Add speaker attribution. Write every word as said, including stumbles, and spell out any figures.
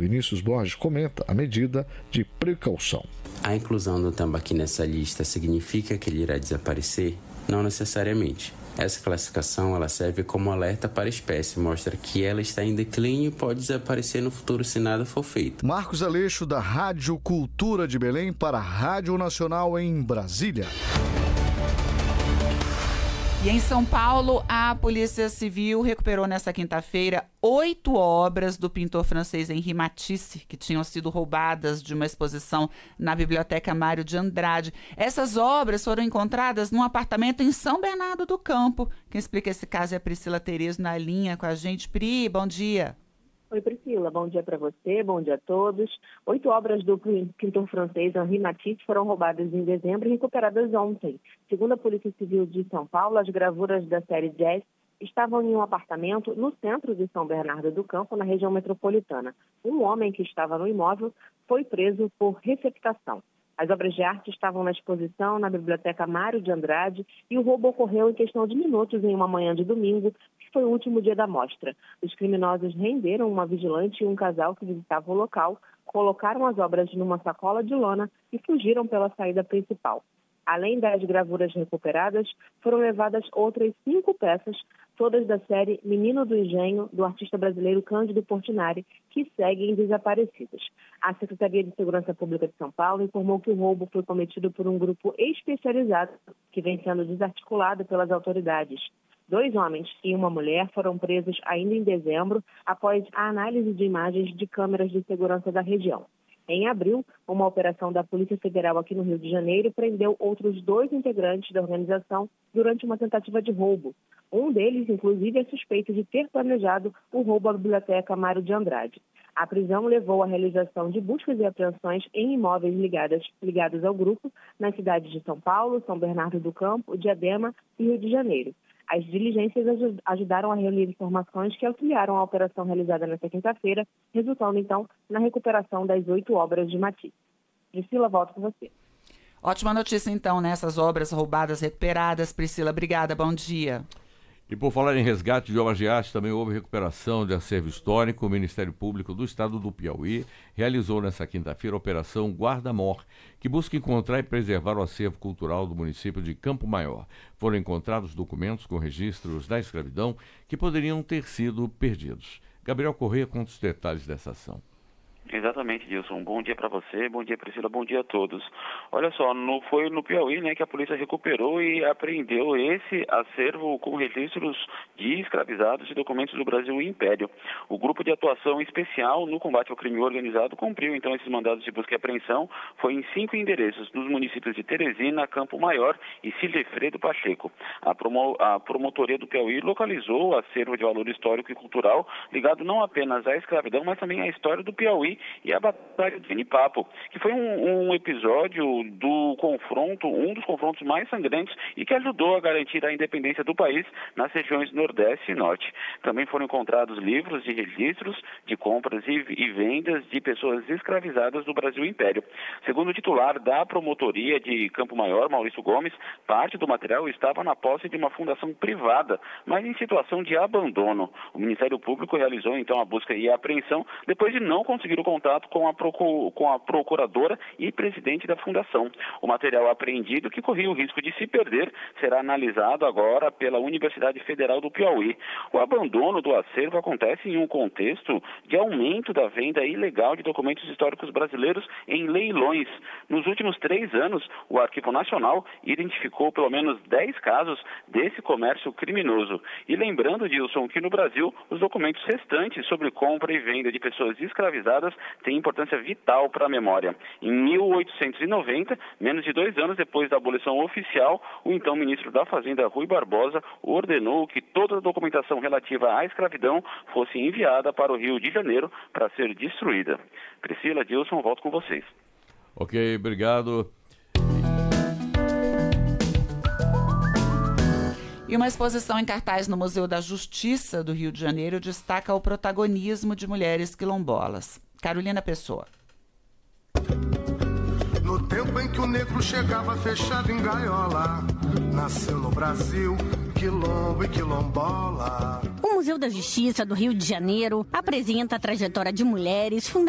Speaker 1: Vinícius Borges comenta a medida de precaução.
Speaker 2: A inclusão do tambaqui nessa lista significa que ele irá desaparecer? Não necessariamente. Essa classificação ela serve como alerta para a espécie, mostra que ela está em declínio e pode desaparecer no futuro se nada for feito.
Speaker 1: Marcos Aleixo, da Rádio Cultura de Belém, para a Rádio Nacional em Brasília.
Speaker 3: E em São Paulo, a Polícia Civil recuperou nesta quinta-feira oito obras do pintor francês Henri Matisse, que tinham sido roubadas de uma exposição na Biblioteca Mário de Andrade. Essas obras foram encontradas num apartamento em São Bernardo do Campo. Quem explica esse caso é a Priscila Terezo na linha com a gente. Pri, bom dia.
Speaker 4: Oi, Priscila. Bom dia para você, bom dia a todos. Oito obras do pintor francês Henri Matisse foram roubadas em dezembro e recuperadas ontem. Segundo a Polícia Civil de São Paulo, as gravuras da série Jazz estavam em um apartamento no centro de São Bernardo do Campo, na região metropolitana. Um homem que estava no imóvel foi preso por receptação. As obras de arte estavam na exposição na Biblioteca Mário de Andrade e o roubo ocorreu em questão de minutos em uma manhã de domingo, que foi o último dia da mostra. Os criminosos renderam uma vigilante e um casal que visitava o local, colocaram as obras numa sacola de lona e fugiram pela saída principal. Além das gravuras recuperadas, foram levadas outras cinco peças, todas da série Menino do Engenho, do artista brasileiro Cândido Portinari, que seguem desaparecidas. A Secretaria de Segurança Pública de São Paulo informou que o roubo foi cometido por um grupo especializado que vem sendo desarticulado pelas autoridades. Dois homens e uma mulher foram presos ainda em dezembro, após a análise de imagens de câmeras de segurança da região. Em abril, uma operação da Polícia Federal aqui no Rio de Janeiro prendeu outros dois integrantes da organização durante uma tentativa de roubo. Um deles, inclusive, é suspeito de ter planejado o roubo à Biblioteca Mário de Andrade. A prisão levou à realização de buscas e apreensões em imóveis ligadas, ligados ao grupo nas cidades de São Paulo, São Bernardo do Campo, Diadema e Rio de Janeiro. As diligências ajudaram a reunir informações que auxiliaram a operação realizada nesta quinta-feira, resultando, então, na recuperação das oito obras de Matisse. Priscila, volto com você.
Speaker 3: Ótima notícia, então, nessas obras roubadas, recuperadas. Priscila, obrigada, bom dia.
Speaker 5: E por falar em resgate de obras de arte, também houve recuperação de acervo histórico. O Ministério Público do Estado do Piauí realizou nesta quinta-feira a Operação Guarda-Mor, que busca encontrar e preservar o acervo cultural do município de Campo Maior. Foram encontrados documentos com registros da escravidão que poderiam ter sido perdidos. Gabriel Corrêa conta os detalhes dessa ação.
Speaker 6: Exatamente, Dilson. Bom dia para você, bom dia, Priscila, bom dia a todos. Olha só, no, foi no Piauí, né, que a polícia recuperou e apreendeu esse acervo com registros de escravizados e documentos do Brasil Império. O Grupo de Atuação Especial no Combate ao Crime Organizado cumpriu, então, esses mandados de busca e apreensão. Foi em cinco endereços, nos municípios de Teresina, Campo Maior e Silefredo Pacheco. A, promo, a promotoria do Piauí localizou o acervo de valor histórico e cultural ligado não apenas à escravidão, mas também à história do Piauí e a Batalha de Genipapo, que foi um, um episódio do confronto, um dos confrontos mais sangrentos e que ajudou a garantir a independência do país nas regiões Nordeste e Norte. Também foram encontrados livros de registros de compras e, e vendas de pessoas escravizadas do Brasil Império. Segundo o titular da promotoria de Campo Maior, Maurício Gomes, parte do material estava na posse de uma fundação privada, mas em situação de abandono. O Ministério Público realizou então a busca e a apreensão depois de não conseguir o contato com a, procu- com a procuradora e presidente da fundação. O material apreendido, que corria o risco de se perder, será analisado agora pela Universidade Federal do Piauí. O abandono do acervo acontece em um contexto de aumento da venda ilegal de documentos históricos brasileiros em leilões. Nos últimos três anos, o Arquivo Nacional identificou pelo menos dez casos desse comércio criminoso. E lembrando, Dilson, que no Brasil, os documentos restantes sobre compra e venda de pessoas escravizadas tem importância vital para a memória. Em mil oitocentos e noventa, menos de dois anos depois da abolição oficial, o então ministro da Fazenda, Rui Barbosa, ordenou que toda a documentação relativa à escravidão fosse enviada para o Rio de Janeiro para ser destruída. Priscila, Dilson, volto com vocês.
Speaker 5: Ok, obrigado.
Speaker 3: E uma exposição em cartaz no Museu da Justiça do Rio de Janeiro destaca o protagonismo de mulheres quilombolas. Carolina Pessoa.
Speaker 7: No tempo em que o negro chegava fechado em gaiola, nasceu no Brasil quilombo e quilombola.
Speaker 8: O Museu da Justiça do Rio de Janeiro apresenta a trajetória de mulheres fundadoras